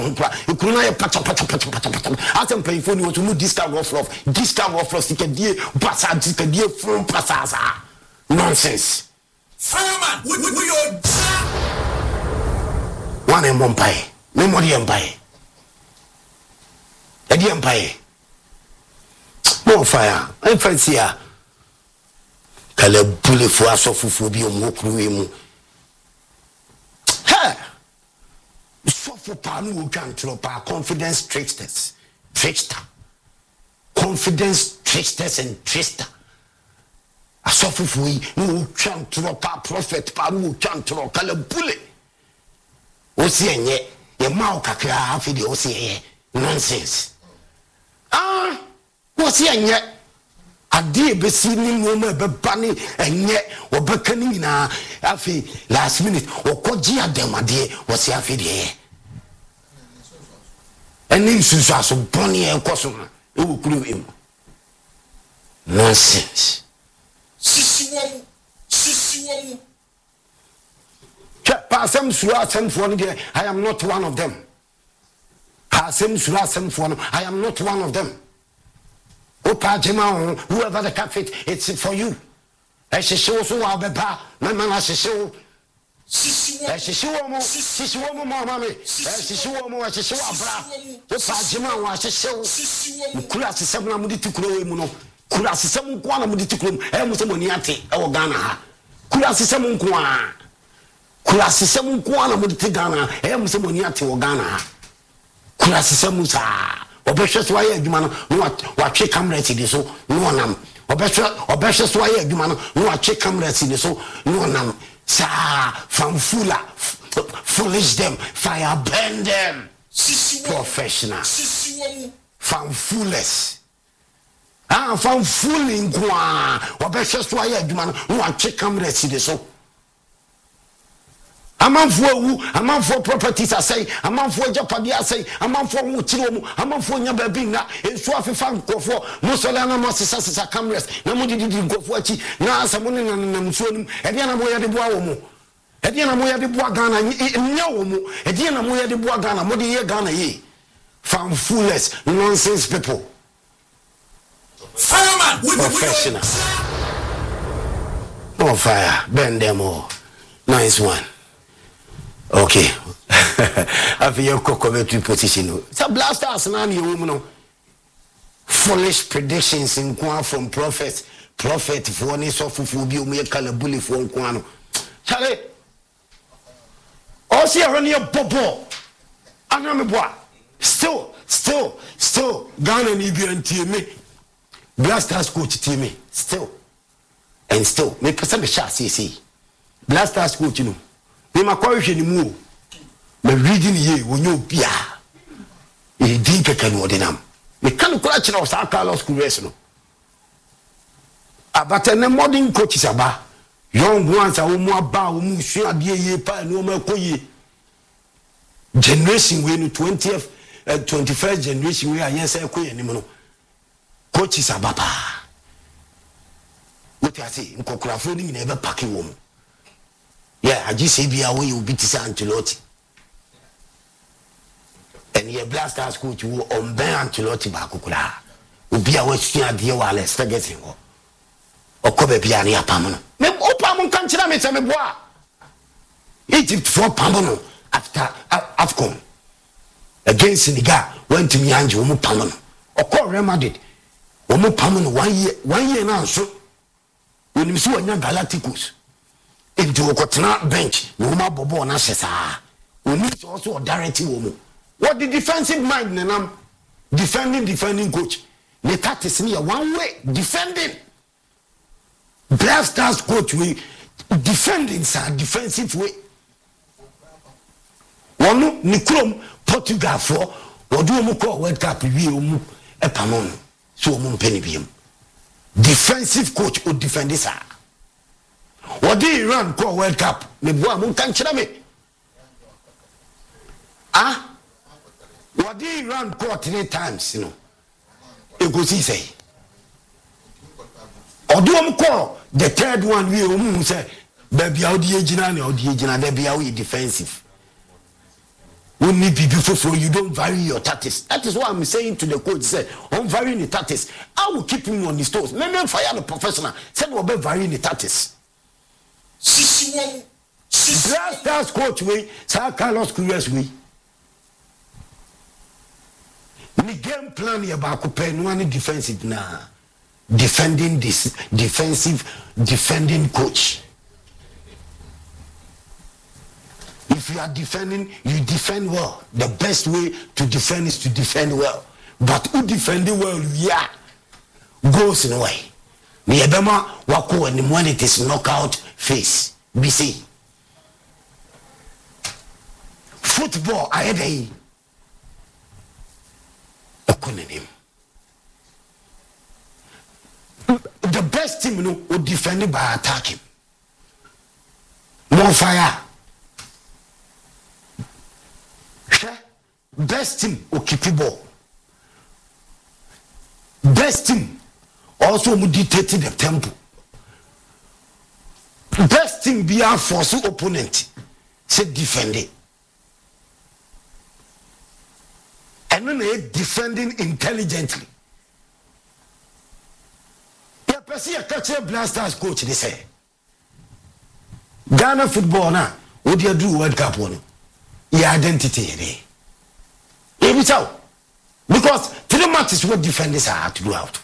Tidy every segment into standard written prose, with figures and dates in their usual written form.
Ikuna ye pata. Asem pay phone you to no discount rough sikadie basa sikadie from pasasa. Nonsense. Fireman, we your one and one pie. No more empire. The empire. More fire. I'm fancy. Kale bully for us of phobia mokru. Ha! So for Panu can drop our confidence tricksters. Confidence tricksters and trickster. A soft we no can drop our prophet Panu can drop Kale bully. Osie ye mouth kakra afi de osie nonsense. What's ye ade besi ni no be bani enye obekani na afi last minute okoji ademade what's afi de eni susu aso boni enkoso na e wo kuru em nonsense. Sisi wo Pasem sura sem for I am not one of them. Pasem sura sem for I am not one of them. Opa Jema, whoever the cat fit, it's for you. As she shows so I'll be back, my man as she show. As she show more, mammy. As she show more, as she show a bra. Opa Jema, as she show. Kuras is 7 to Kuno. Kuras is 7 quantum to Kuno. Emusoniati, our Ghana. Kuras is 7 quan. Kurasi semu kuana mo de Ghana e mo se mo ni ate wo Ghana kurasi semu sa obehwe so aye adwuma no wa twe camera ti de so no nam obehwe so aye adwuma no wa twe camera ti de so no nam sa fanfula foolish them fire burn them professional fanfulous fanfulling kwa obehwe so aye adwuma no wa twe camera ti de so. A man for properties I say, a man for Japadi I say, a man for Mutilomu, a man for Yababina, and Swafi Fan go for Musolana Massas cameras, Namudi didn't go for it, now someone and Namsun, Ediana Moya de Boamu, Ediana Moya de Boagana, no, Ediana Moya de Boagana, Modi Ghana ye. Found foolish, nonsense people. Fireman, professional. Oh, fire, bend them all. Nice one. Okay. I feel your position. So blasters and you woman. Foolish predictions in Kwan from prophet for any soft food you make a bully for Kwano. Charlie. Oh, see, I your bobo. I know me boy. Still, Ghana Nibian team. Blasters coach team. Still. Me person the shot, see. Blasters coach, you know. Me makwahwe ni mu me reading ye wonyo bia e din keke no denam me kan kura kira o sa Carlos School no abata ne modern coaches aba young ones a wo mu aba wo mu su ade ye pa no ma koyi generation we no 20th 21st generation we ayen say koyi ni no coaches aba pa what you say nkokurafo ni na ebe paki wo mu. Yeah, I just say be away you beat Ancelotti. And ye blasters coach you on Ben Ancelotti bakukula. Ubi away skin dear while getting or Kobe Piani Pamano. Me Opamon can't tell me some bois. Egypt for Pamano after Afcon. Against Senegal went to Mianjo Omo Pamano. Or call Remadid. Omo Pamano 1 year now so. When you saw young Galacticos. Into a cotton bench, no more bobo na sesa. We need also a directing woman. What the defensive mind, Nenam? Defending coach. The tactics me a one way defending. Blasters coach we defending sir defensive way. One Nikrom Portugal for or do you call World Cup review a panon so penny. Defensive coach or defend this. What did Iran call World Cup? Me boy, mun kan kira me. What did Iran call 3 times, you know? It goes easy. Or do you call the third one we say, baby, how do you there be how defensive? Only before you don't vary your tactics. That is what I'm saying to the coach. Say, I'm varying the tactics. I will keep him on his toes. Maybe fire the professional. Said we'll be varying the tactics. Blasters coach way, Sir Carlos Queiroz way. The game plan here about no one defensive now. Defending this defending coach. If you are defending, you defend well. The best way to defend is to defend well. But who defending well, yeah, goes in a way. The Ebema wako and when it is knockout phase. BC. Football, I had a him. The best team would defend it by attacking. More fire. Best team will keep the ball. Best team also will dictate the tempo. Best team be our force opponent. Say defend it. And then they defending intelligently. Yeah, person a catch a Blasters coach they say. Ghana football now, what do you do World Cup one? Your identity there. Because 3 matches what defenders are to do out.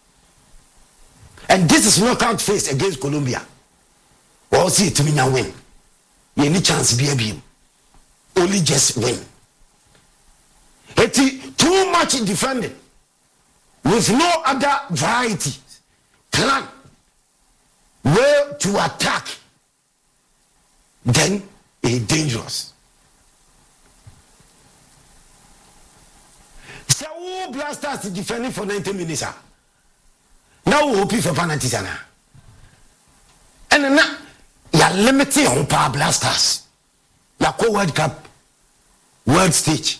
And this is knockout phase against Colombia. Or see it to me now win. You any chance be a beam. Only just win. It's too much defending with no other variety plan where to attack. Then it's dangerous. So who Blasters defending for 90 minutes? Now we hope for penalties. And now you're limiting on power Blasters. You're called World Cup, World Stage.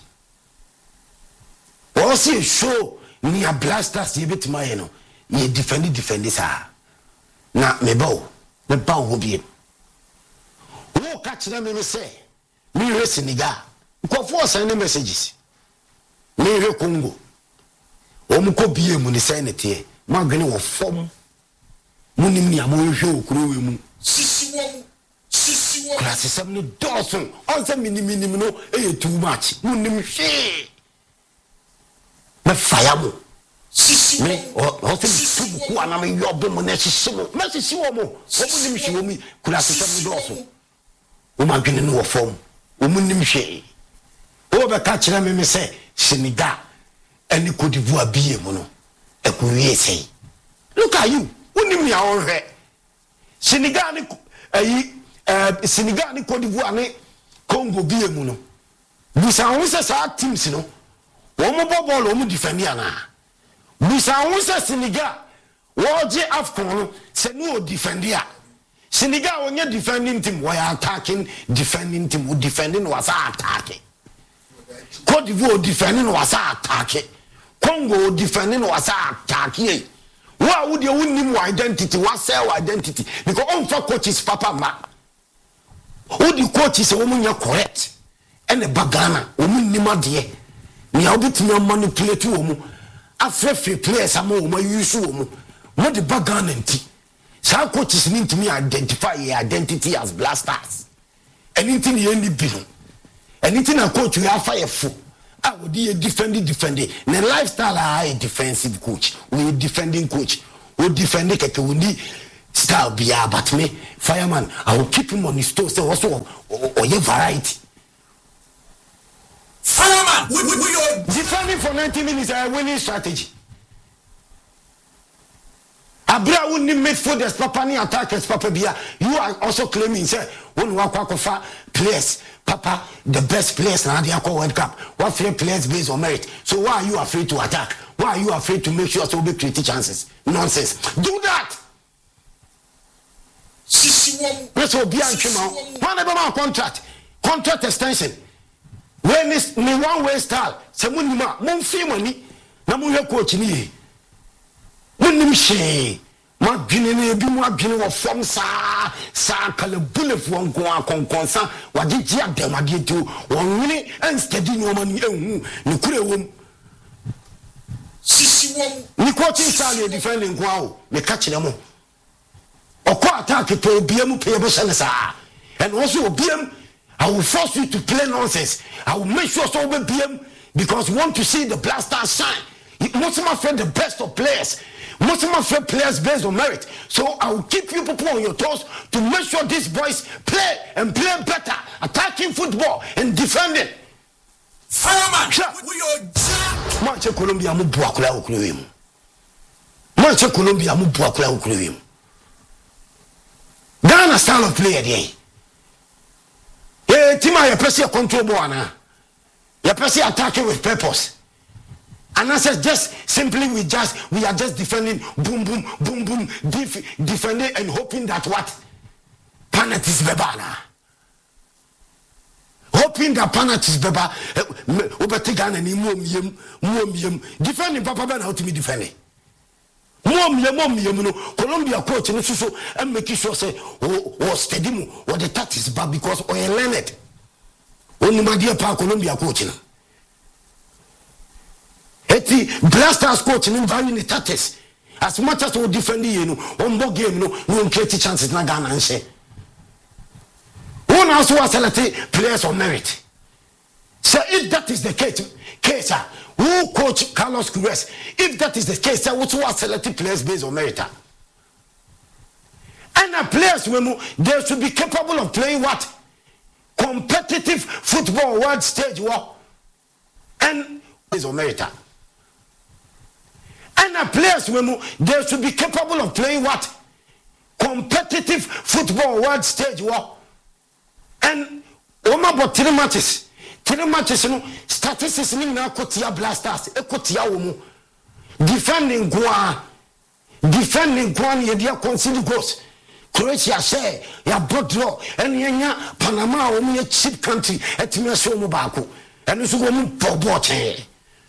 Also show near Blasters you bit my you defend this. Now me bow will be. Who catch them and say, me Senegal. Go for sending messages. Me Congo. Omuko biye mu ni senate here. Magani wo form. Munim ni amohwe okuro mu. Sisi wo. Class 7 dozen. Onse minim no too much. Munim hwe. Me fire mo. Sisi me o se tubu ku anam yobo mo na sisi mo. Me sisi wo mo. Omunim hwe wo mi class 7 dozen. O magani no wo form. Omunim hwe. O be ka kire me say Senegal and Côte d'Ivoire biye mono ekuye say look at you unim ya onhwe Senegal ni Senegal ni Côte d'Ivoire ni Congo biye mono busa won se sa teams no wo mo ball wo mo defend ana busa won se Senegal wo je AFCON no se no defend ya Senegal won defending team we attacking defending team wo defending was attacking Côte d'Ivoire defending was attack. Congo defending was attack. Why would you win identity? What sell identity? Because all for coaches papa ma. Who the coaches a woman you correct? And the bagana, woman nima de. Ni obit me manipulate woman. After free players am woman use woman. What the bagana nti? Some coaches need to me identify your identity as Blasters. Anything you only be. Anything a coach we have fire for. I would be a defending. The lifestyle a defensive coach. We a defending coach. We defend it we need style be but me fireman. I will keep him on his toes. Also or your variety. Fireman, we are defending for 90 minutes. A winning strategy. Abra wouldn't make for the papa ni attackers papa bia. You are also claiming say when Wakwakofa players papa the best players now they are called World Cup. What 3 players based on merit? So why are you afraid to attack? Why are you afraid to make sure so be creating chances? Nonsense. Do that. Let's go be on contract extension. When is me one way style? Someone mon fee money. Na mo coach ni. Munim she ma dwene ne bi mu adwene wo fom sa kala bulefo nko akonkonsa wagegye adamade tu wonwene anstadi no ma ni ehu ne kure wom sisi wom ni coaching style defending kwa o me ka kire mo okọ attack to obiam pay be se sa and also obiam I will force you to play nonsense. I will make sure so obiam because we want to see the Black Stars shine. Most of my friends the best of players. Most of my friends players based on merit. So I will keep you people on your toes to make sure these boys play and play better, attacking football and defending. Fireman, we are Manche Colombia mu buakula okulim. Manche Colombia mu buakula okulim. Ghana style of play again. Tima ya press control ball na. Ya press attacking with purpose. And I said just simply we are just defending boom boom boom boom defending and hoping that what penalties bebana. Hoping that penalties beba obeti Ghana ni muomyem defending papa ben how to be defending. Muomyem no Colombia coach no so and make sure say o steady mu or the tactics back because o learn it. Oni ma dia pa Colombia coach no. Eti Black Stars coach no value the tactics. As much as we defend you know, on board game no create chances na Ghana nse. Who also was selected players of merit. So if that is the case, who coach Carlos Queiroz? If that is the case, who was selected players based on merit? And the players, they should be capable of playing what? Competitive football world stage war. And based on merit. And the players, they should be capable of playing what? Competitive football world stage war. And Oma bought 3 matches. 3 matches, statistics na kotia Black Stars, ekotia womu. Defending Guan, ye dia concede goals. Croatia share, ya brought draw, and yenya Panama womu ye cheap country, etimia show mu baako. And so womu bobote.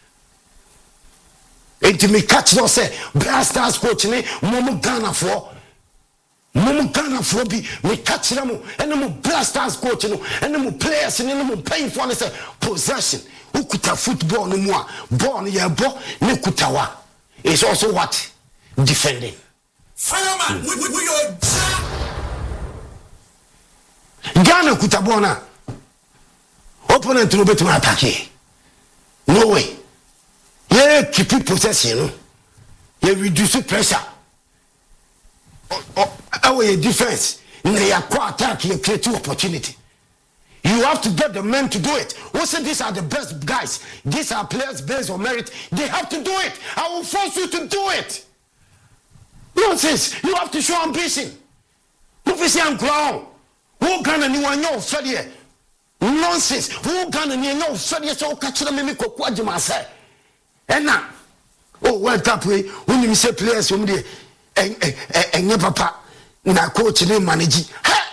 Enti me catch no say Black Stars coach ne momu Ghana for. Momu Ghana for be me catch them and mo Black Stars coach no and mo players and mo playing for say possession who kuta football no more ball ya bo ne kutawa is also what defending. Fireman, we are Ghana kuta bona opponent no betu attack. No way. Yeah, keep possession no. Yeah, reduce pressure. Our defense, they are attack, you create opportunity. You have to get the men to do it. Who said these are the best guys? These are players based on merit. They have to do it. I will force you to do it. Nonsense. You have to show ambition. Who say I'm clown? Who can anyone know failure? Nonsense. Who can anyone know failure? So catch them in the Kwajima say. And now, oh, World Cup way. When you say players, when they enye papa na coach ni manage ha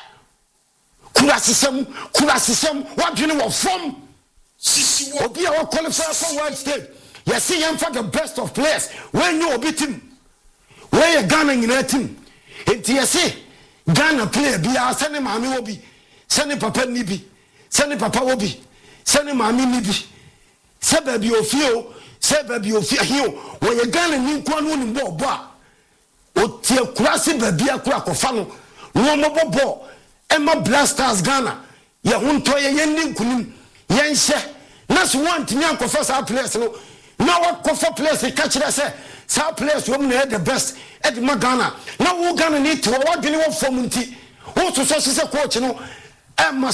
kurasisem what do you know from sisi wo obi a qualify for world stage you see him for the best of players when you obi team where Ghana nyina team enti you see Ghana player bi a sene maami obi sene papa ni bi sene papa obi sene maami ni bi se baby ofio here where Ghana ni kwa no ni bo a otie kurasi babia kura kofa no no mobobo ema Black Stars Ghana ye hunto ye ni nkunim ye nhye na so want nya kofa sa players no na what kofa players e ka kire se sa players wo na the best e di Ghana na wo Ghana ni to wo dwene wo form nti wo so se coach no ema